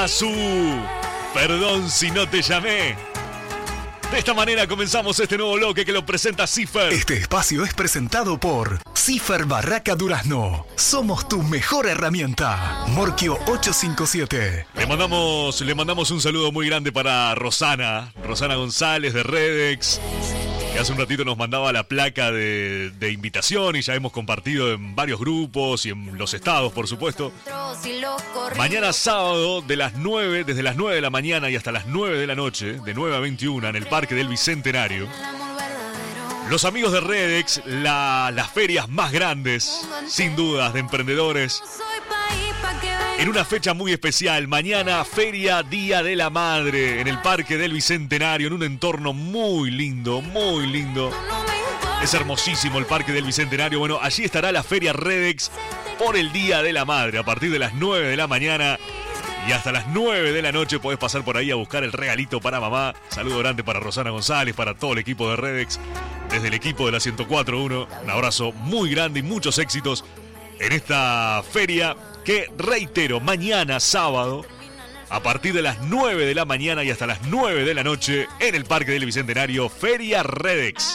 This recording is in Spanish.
Su. Perdón si no te llamé. De esta manera comenzamos este nuevo bloque que lo presenta Cipher. Este espacio es presentado por Cipher Barraca Durazno. Somos tu mejor herramienta. Morquio 857. Le mandamos un saludo muy grande para Rosana González de Redex, que hace un ratito nos mandaba la placa de invitación y ya hemos compartido en varios grupos y en los estados, por supuesto. Mañana sábado desde las 9 de la mañana y hasta las 9 de la noche, de 9 a 21 en el Parque del Bicentenario. Los amigos de Redex, las ferias más grandes, sin dudas, de emprendedores. En una fecha muy especial, mañana Feria Día de la Madre en el Parque del Bicentenario, en un entorno muy lindo, muy lindo. Es hermosísimo el Parque del Bicentenario. Bueno, allí estará la Feria Redex por el Día de la Madre, a partir de las 9 de la mañana y hasta las 9 de la noche podés pasar por ahí a buscar el regalito para mamá. Saludo grande para Rosana González, para todo el equipo de Redex, desde el equipo de la 104.1. Un abrazo muy grande y muchos éxitos en esta feria que, reitero, mañana sábado, a partir de las 9 de la mañana y hasta las 9 de la noche, en el Parque del Bicentenario, Feria Redex.